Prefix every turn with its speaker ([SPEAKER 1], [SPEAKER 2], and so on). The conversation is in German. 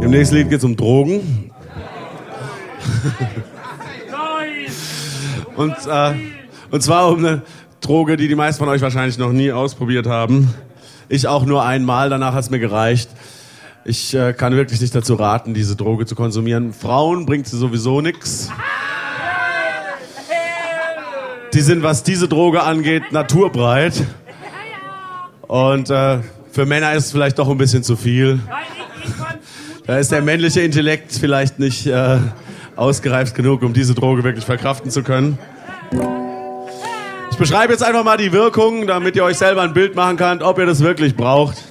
[SPEAKER 1] Im nächsten Lied geht es um Drogen. Und zwar um eine Droge, die meisten von euch wahrscheinlich noch nie ausprobiert haben. Ich auch nur einmal, danach hat es mir gereicht. Ich kann wirklich nicht dazu raten, diese Droge zu konsumieren. Frauen bringt sie sowieso nichts. Die sind, was diese Droge angeht, naturbreit. Und für Männer ist es vielleicht doch ein bisschen zu viel. Da ist der männliche Intellekt vielleicht nicht ausgereift genug, um diese Droge wirklich verkraften zu können. Ich beschreibe jetzt einfach mal die Wirkung, damit ihr euch selber ein Bild machen könnt, ob ihr das wirklich braucht.